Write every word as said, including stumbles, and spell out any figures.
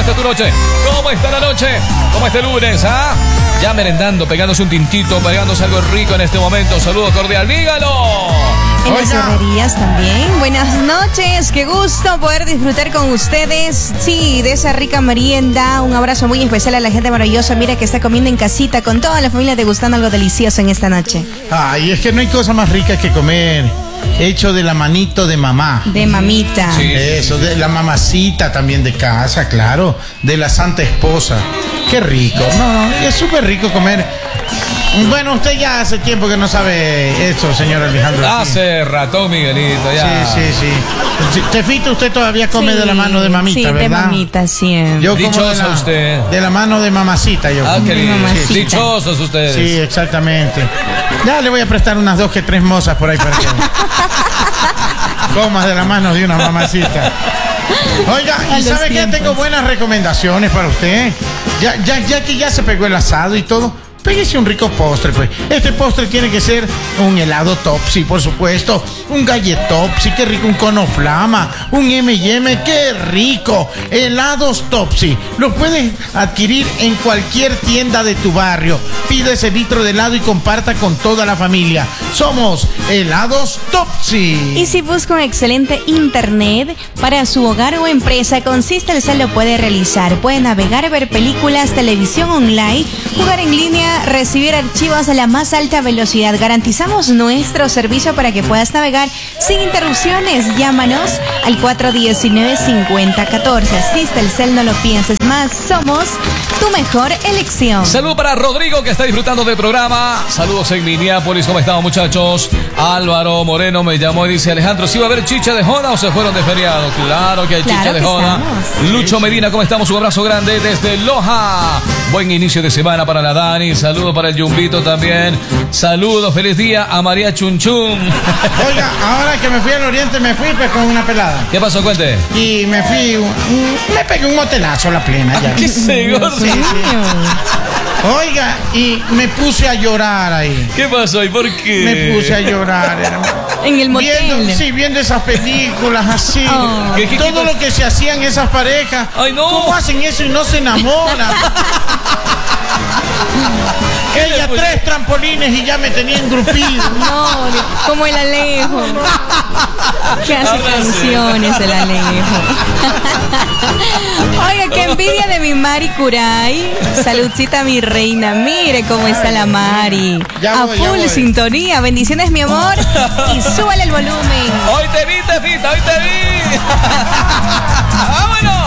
está tu noche? ¿Cómo está la noche? ¿Cómo está el lunes? ¿Ah? Ya merendando, pegándose un tintito, pegándose algo rico en este momento. Saludo cordial, dígalo. En las herrerías también. Buenas noches, qué gusto poder disfrutar con ustedes. Sí, de esa rica merienda. Un abrazo muy especial a la gente maravillosa. Mira que está comiendo en casita con toda la familia degustando algo delicioso en esta noche. Ay, es que no hay cosa más rica que comer hecho de la manito de mamá. De mamita. Sí, eso, de la mamacita también de casa, claro. De la santa esposa. Qué rico. No, no, es súper rico comer. Bueno, usted ya hace tiempo que no sabe eso, señor Alejandro. Hace rato, Miguelito, ya. Sí, sí, sí. Tefito, usted todavía come sí, de la mano de mamita, sí, ¿verdad? Sí, de mamita, siempre. Yo como de la, usted. De la mano de mamacita, yo. Ah, qué lindo. Sí, dichosos ustedes. Sí, exactamente. Ya le voy a prestar unas dos que tres mozas por ahí para que comas de la mano de una mamacita. Oiga, ¿y sabe qué? Tengo buenas recomendaciones para usted. Ya, ya, ya que ya se pegó el asado y todo, péguese un rico postre, pues. Este postre tiene que ser un helado Topsy, por supuesto. Un galletopsy, qué rico. Un conoflama, un eme y eme, qué rico. Helados Topsy. Los puedes adquirir en cualquier tienda de tu barrio. Pide ese litro de helado y comparta con toda la familia. Somos Helados Topsy. Y si busca un excelente internet para su hogar o empresa, con Sistelcel lo puede realizar. Puede navegar, ver películas, televisión online, jugar en línea, recibir archivos a la más alta velocidad. Garantizamos nuestro servicio para que puedas navegar sin interrupciones. Llámanos al cuatro uno nueve, cinco cero uno cuatro. Sistelcel, no lo pienses más. Somos tu mejor elección. Saludo para Rodrigo, que está disfrutando del programa. Saludos en Minneapolis. ¿Cómo están, muchachos? Álvaro Moreno me llamó y dice: Alejandro, ¿sí va a haber chicha de Jona o se fueron de feriado? Claro que hay claro chicha de Jona. Lucho Medina, ¿cómo estamos? Un abrazo grande desde Loja. Buen inicio de semana para la Dani. Saludos para el Yumbito también. Saludos, feliz día a María Chunchum. Oiga, ahora que me fui al oriente, me fui pues con una pelada. ¿Qué pasó? Cuente. Y me fui, un, un, me pegué un motelazo a la plena. Ya. ¿Qué se gordo? Sí, sí. Oiga, y me puse a llorar ahí. ¿Qué pasó? ¿Y por qué? Me puse a llorar. Era... En el motel. Viendo, sí, viendo esas películas así. Oh. ¿Qué, qué, todo qué, lo que se hacían esas parejas. Ay, no. ¿Cómo hacen eso y no se enamoran? Ella tres trampolines y ya me tenía engrupido. No, como el Alejo. Que hace Ahora canciones sí. El Alejo. Oiga, qué envidia de mi Mari Curay. Saludcita, mi reina. Mire cómo está la Mari. Ya voy, a full sintonía. Bendiciones, mi amor. Y súbale el volumen. Hoy te vi, Tefita, hoy te vi.